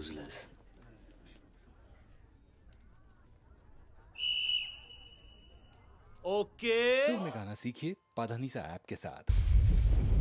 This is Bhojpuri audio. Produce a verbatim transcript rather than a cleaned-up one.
यूजलेस। ओके सुर में गाना सीखिए पाधानीसा ऐप के साथ।